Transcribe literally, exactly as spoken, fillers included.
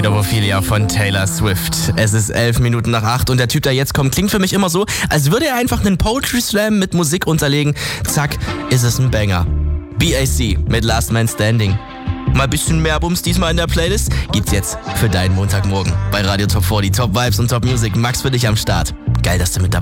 Afraid of Ophelia von Taylor Swift. Es ist elf Minuten nach acht und der Typ, der jetzt kommt, klingt für mich immer so, als würde er einfach einen Poetry Slam mit Musik unterlegen. Zack, ist es ein Banger. B A C mit Last Man Standing. Mal ein bisschen mehr Bums diesmal in der Playlist gibt's jetzt für deinen Montagmorgen. Bei Radio Top vierzig, Top Vibes und Top Music. Max für dich am Start. Geil, dass du mit dabei bist.